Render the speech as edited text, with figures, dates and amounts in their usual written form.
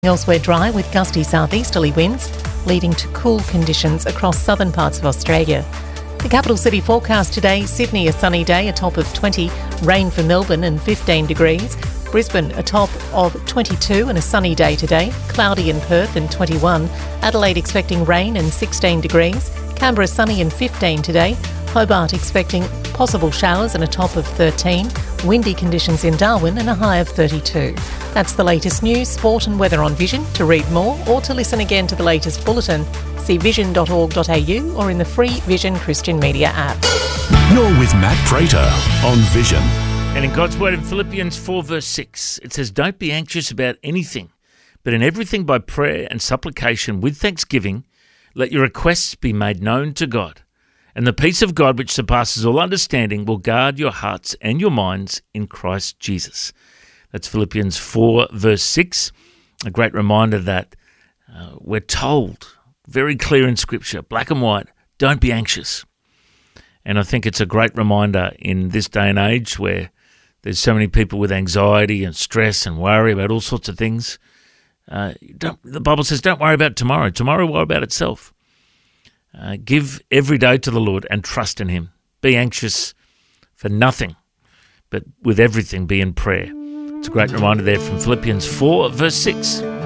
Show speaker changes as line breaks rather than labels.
Elsewhere dry with gusty southeasterly winds, leading to cool conditions across southern parts of Australia. The capital city forecast today: Sydney a sunny day, a top of 20, rain for Melbourne and 15 degrees. Brisbane a top of 22 and a sunny day today, cloudy in Perth and 21. Adelaide expecting rain and 16 degrees. Canberra sunny and 15 today. Hobart expecting possible showers and a top of 13. Windy conditions in Darwin and a high of 32. That's the latest news, sport and weather on Vision. To read more or to listen again to the latest bulletin, see vision.org.au or in the free Vision Christian Media app.
You're with Matt Prater on Vision.
And in God's word in Philippians 4 verse 6, it says, "Don't be anxious about anything, but in everything by prayer and supplication with thanksgiving, let your requests be made known to God. And the peace of God, which surpasses all understanding, will guard your hearts and your minds in Christ Jesus." That's Philippians 4 verse 6, a great reminder that we're told, very clear in Scripture, black and white, don't be anxious. And I think it's a great reminder in this day and age where there's so many people with anxiety and stress and worry about all sorts of things. The Bible says, don't worry about tomorrow. Tomorrow will worry about itself. Give every day to the Lord and trust in Him. Be anxious for nothing, but with everything be in prayer. It's a great reminder there from Philippians 4 verse 6.